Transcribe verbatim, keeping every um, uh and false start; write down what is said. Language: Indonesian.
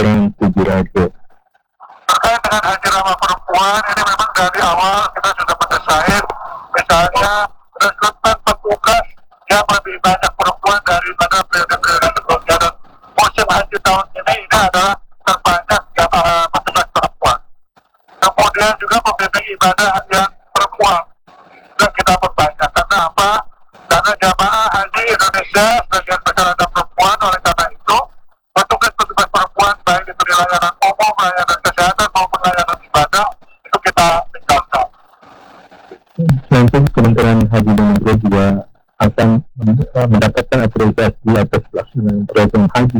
kurang tujuh radio. Terkait dengan haji ramah perempuan, ini memang dari awal kita sudah mendesain, misalnya rekrutmen petugas yang lebih banyak perempuan daripada periode-periode sebelumnya. Dan musim haji tahun ini ini adalah terbanyak jamaah petugas perempuan. Kemudian juga pembimbing ibadah yang perempuan juga kita perbanyak. Karena apa? Karena jamaah haji Indonesia sebagian besar ada perempuan. Oleh karena itu petugas-petugas perempuan baik itu di layanan umum, layanan kesehatan maupun layanan ibadah itu kita tingkatkan. Nanti Kementerian Haji dan Umroh juga akan mendapatkan apresiasi atas pelaksanaan program haji